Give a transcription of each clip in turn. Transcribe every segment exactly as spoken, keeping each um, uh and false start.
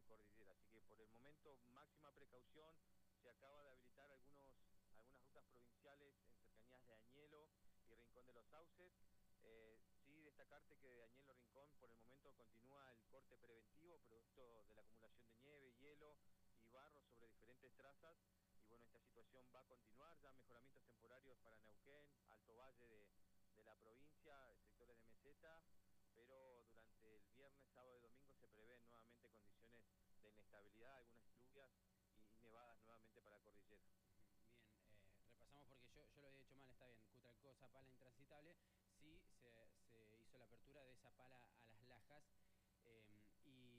cordillera. Así que por el momento máxima precaución. Se acaba de habilitar algunos, algunas rutas provinciales en cercanías de Añelo y Rincón de los Sauces. Eh, sí destacarte que de Añelo a Rincón por el momento continúa el corte preventivo, producto de la acumulación de nieve, hielo y barro sobre diferentes trazas. Y bueno, esta situación va a continuar, ya mejoramientos temporarios para Neuquén, Alto Valle de, de la provincia, sectores de meseta, pero durante el viernes, sábado y domingo se prevén nuevamente condiciones de inestabilidad, algunas lluvias y nevadas nuevamente para la cordillera. Bien, eh, repasamos porque yo, yo lo había hecho mal, está bien. Cutralcó, Zapala intransitable. Sí, se, se hizo la apertura de Zapala a Las Lajas. Eh,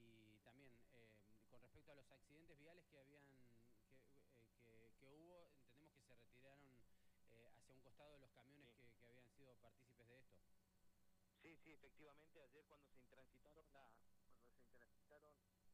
y también, eh, con respecto a los accidentes viales que habían que, eh, que, que hubo, entendemos que se retiraron eh, hacia un costado de los camiones Sí. que, que habían sido partícipes de esto. Sí, sí, efectivamente, ayer cuando se intransitaron la, cuando se intransitaron,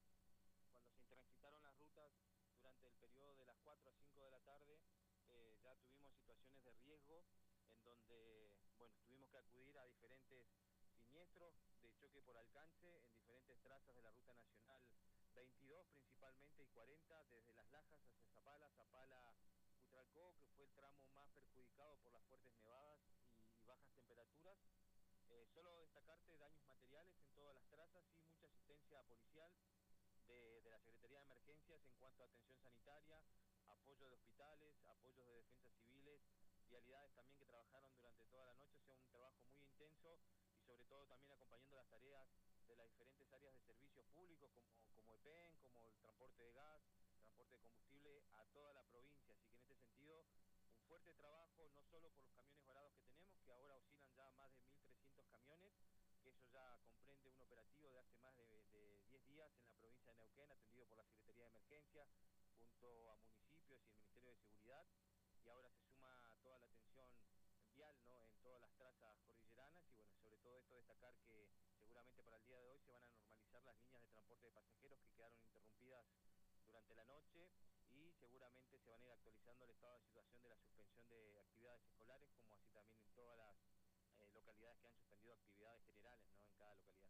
cuando se intransitaron las rutas durante el periodo de las cuatro a cinco de la tarde, eh, ya tuvimos situaciones de riesgo en donde, bueno, tuvimos que acudir a diferentes siniestros de choque por alcance en diferentes trazas de la ruta nacional veintidós principalmente y cuarenta, desde Las Lajas hacia Zapala, Zapala Cutralcó, que fue el tramo más perjudicado por las fuertes nevadas y, y bajas temperaturas. Eh, solo destacarte daños materiales en todas las trazas y mucha asistencia policial de, de la Secretaría de Emergencias en cuanto a atención sanitaria, apoyo de hospitales, apoyos de defensas civiles, vialidades también que trabajaron durante toda la noche, o sea, un trabajo muy intenso y sobre todo también acompañando las tareas de las diferentes áreas de servicios públicos como, como E P E N, como el transporte de gas, transporte de combustible a toda la provincia. Así que en este sentido, un fuerte trabajo no solo por los camiones varados que tenemos, que ahora oscilan ya más de mil trescientos camiones, que eso ya comprende un operativo de hace más de, de diez días en la provincia de Neuquén, atendido por la Secretaría de Emergencia, junto a municipios y el Ministerio de Seguridad, y ahora se suma toda la atención vial, ¿no?, en todas las trazas cordilleranas, y bueno, sobre todo esto destacar que seguramente para el día de hoy se van a normalizar las líneas de transporte de pasajeros que quedaron interrumpidas durante la noche, y seguramente se van a ir actualizando el estado de situación de la suspensión de actividades escolares, como así también en todas las eh, localidades que han suspendido actividades generales, ¿no?, en cada localidad.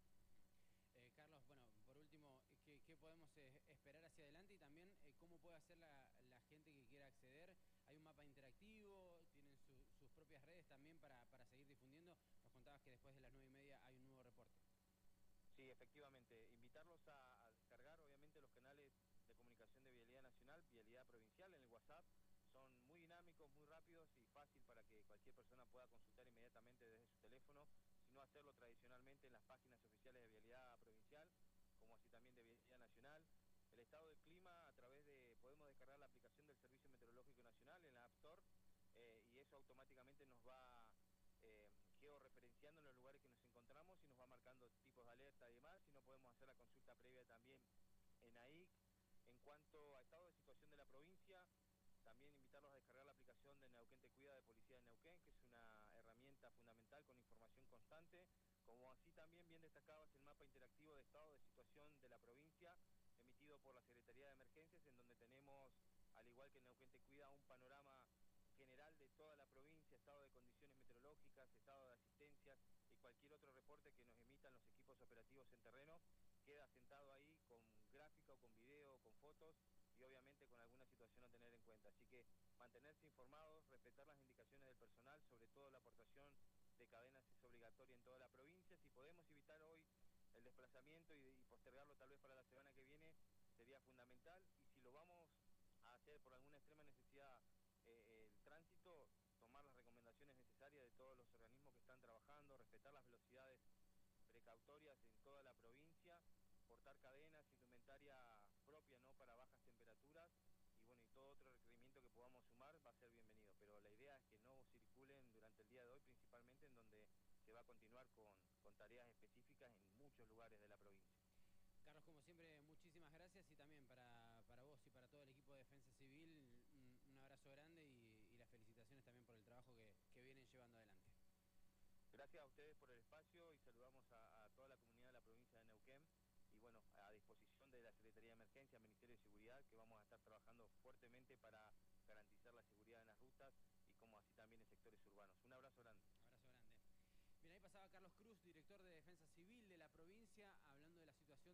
Eh, Carlos, bueno, por último, ¿qué, qué podemos eh, esperar hacia adelante? Y también, eh, ¿cómo puede hacer la, la gente que quiera acceder? ¿Hay un mapa interactivo? ¿Tienen su, sus propias redes también para, para seguir difundiendo? Nos contabas que después de las nueve y media hay un nuevo reporte. Sí, efectivamente, invitarlos a, a descargar obviamente los canales de comunicación de Vialidad Nacional, Vialidad Provincial en el WhatsApp. Son muy dinámicos, muy rápidos y fácil para que cualquier persona pueda consultar inmediatamente desde su teléfono, sino hacerlo tradicionalmente en las páginas oficiales de Vialidad Provincial, como así también de Vialidad Nacional. El estado del clima a través de, podemos descargar la aplicación del Servicio Meteorológico Nacional en la App Store, eh, y eso automáticamente nos va eh, georreferenciando en los lugares que nos encontramos y nos va marcando tipos de alerta y demás, si no podemos hacer la consulta previa también en A I C. En cuanto a estado de situación de la provincia, también invitarlos a descargar la aplicación de Neuquén Te Cuida de Policía de Neuquén, que es una herramienta fundamental con información constante, como así también bien destacado es el mapa interactivo de estado de situación de la provincia, emitido por la Secretaría de Emergencias, en donde tenemos, al igual que Neuquén Te Cuida, un panorama general de toda la provincia, estado de condiciones meteorológicas, estado de asistencias y cualquier otro reporte que nos emitan los equipos operativos en terreno, queda sentado ahí con gráfica o con video o con fotos y obviamente con alguna situación a tener en cuenta. Así que mantenerse informados, respetar las indicaciones del personal, sobre todo la aportación de cadenas es obligatoria en toda la provincia. Si podemos evitar hoy el desplazamiento y, y postergarlo tal vez para la semana que viene, sería fundamental. Y si lo vamos a hacer por alguna extrema necesidad, eh, el tránsito, tomar las recomendaciones necesarias de todos los organismos que están trabajando, respetar las velocidades precautorias en toda la provincia, portar cadenas, indumentaria propia, ¿no?, para bajas temperaturas, y bueno, y todo otro requerimiento que podamos sumar va a ser bienvenido, pero la idea es que no circulen durante el día de hoy, principalmente en donde se va a continuar con, con tareas específicas en muchos lugares de la provincia. Carlos, como siempre, muchísimas gracias y también para, para vos y para todo el equipo de Defensa Civil, un, un abrazo grande y, y las felicitaciones también por el trabajo que, que vienen llevando adelante. Gracias a ustedes por el espacio y saludamos a, a toda la comunidad de la provincia de Neuquén y bueno, a disposición de la Secretaría de Emergencia, Ministerio de Seguridad, que vamos a estar trabajando fuertemente para garantizar la seguridad en las rutas y como así también en sectores urbanos. Un abrazo grande. Abrazo grande. Bien, ahí pasaba Carlos Cruz, director de Defensa Civil de la provincia, hablando